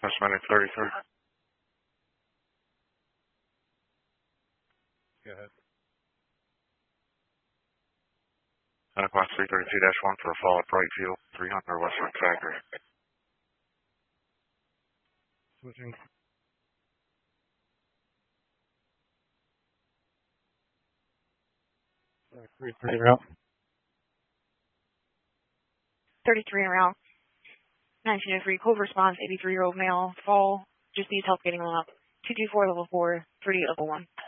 Cosmetic 33. Go ahead. Class 332-1 for a fall at Brightview, 300 Western Factory. Switching. 33 route. 33 en route. 1903, code response, 83-year-old male, fall, just needs help getting on up. 224 level 4, 38 level 1.